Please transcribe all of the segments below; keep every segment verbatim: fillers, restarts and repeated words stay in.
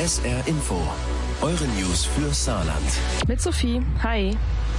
S R Info, eure News für Saarland. Mit Sophie, hi.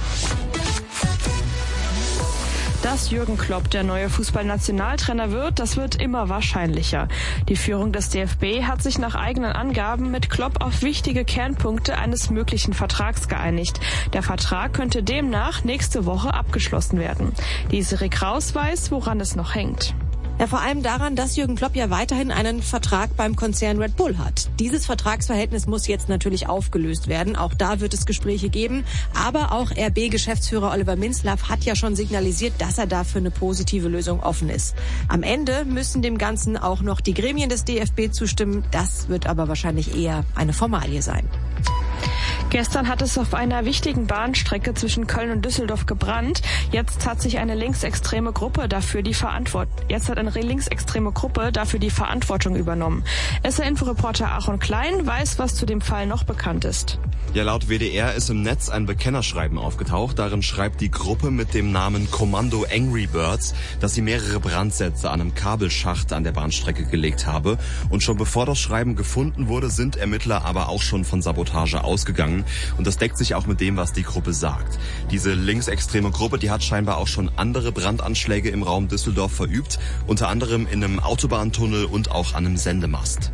Dass Jürgen Klopp der neue Fußballnationaltrainer wird, das wird immer wahrscheinlicher. Die Führung des D F B hat sich nach eigenen Angaben mit Klopp auf wichtige Kernpunkte eines möglichen Vertrags geeinigt. Der Vertrag könnte demnach nächste Woche abgeschlossen werden. Diese Kraus weiß, woran es noch hängt. Ja, vor allem daran, dass Jürgen Klopp ja weiterhin einen Vertrag beim Konzern Red Bull hat. Dieses Vertragsverhältnis muss jetzt natürlich aufgelöst werden. Auch da wird es Gespräche geben. Aber auch R B-Geschäftsführer Oliver Minzlaff hat ja schon signalisiert, dass er dafür eine positive Lösung offen ist. Am Ende müssen dem Ganzen auch noch die Gremien des D F B zustimmen. Das wird aber wahrscheinlich eher eine Formalie sein. Gestern hat es auf einer wichtigen Bahnstrecke zwischen Köln und Düsseldorf gebrannt. Jetzt hat sich eine linksextreme Gruppe dafür die Verantwortung. Jetzt hat eine linksextreme Gruppe dafür die Verantwortung übernommen. S R-Inforeporter Aaron Klein weiß, was zu dem Fall noch bekannt ist. Ja, laut W D R ist im Netz ein Bekennerschreiben aufgetaucht. Darin schreibt die Gruppe mit dem Namen Kommando Angry Birds, dass sie mehrere Brandsätze an einem Kabelschacht an der Bahnstrecke gelegt habe. Und schon bevor das Schreiben gefunden wurde, sind Ermittler aber auch schon von Sabotage ausgegangen. Und das deckt sich auch mit dem, was die Gruppe sagt. Diese linksextreme Gruppe, die hat scheinbar auch schon andere Brandanschläge im Raum Düsseldorf verübt. Unter anderem in einem Autobahntunnel und auch an einem Sendemast.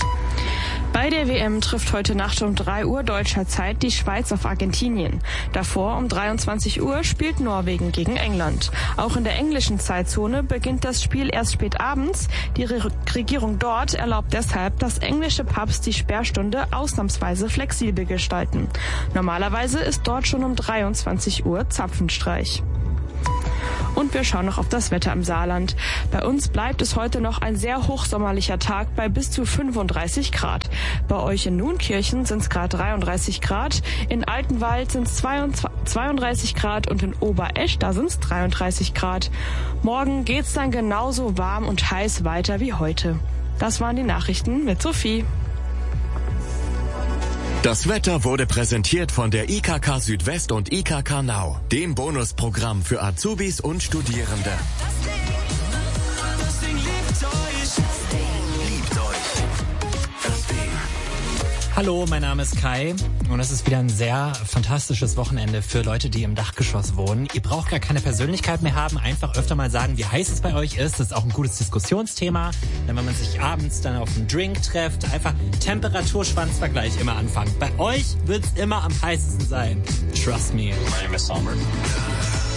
Bei der W M trifft heute Nacht um drei Uhr deutscher Zeit die Schweiz auf Argentinien. Davor um dreiundzwanzig Uhr spielt Norwegen gegen England. Auch in der englischen Zeitzone beginnt das Spiel erst spät abends. Die Re- Regierung dort erlaubt deshalb, dass englische Pubs die Sperrstunde ausnahmsweise flexibel gestalten. Normalerweise ist dort schon um dreiundzwanzig Uhr Zapfenstreich. Und wir schauen noch auf das Wetter im Saarland. Bei uns bleibt es heute noch ein sehr hochsommerlicher Tag bei bis zu fünfunddreißig Grad. Bei euch in Nunkirchen sind es gerade dreiunddreißig Grad, in Altenwald sind es zweiunddreißig Grad und in Oberesch, da sind es dreiunddreißig Grad. Morgen geht's dann genauso warm und heiß weiter wie heute. Das waren die Nachrichten mit Sophie. Das Wetter wurde präsentiert von der I K K Südwest und I K K Now, dem Bonusprogramm für Azubis und Studierende. Das Ding liebt euch. Das Ding liebt euch. Das Ding. Hallo, mein Name ist Kai und es ist wieder ein sehr fantastisches Wochenende für Leute, die im Dachgeschoss wohnen. Ihr braucht gar keine Persönlichkeit mehr haben, einfach öfter mal sagen, wie heiß es bei euch ist. Das ist auch ein gutes Diskussionsthema. Denn wenn man sich abends dann auf einen Drink trifft, einfach Temperaturschwanzvergleich immer anfangen. Bei euch wird's immer am heißesten sein. Trust me. My name is Summer.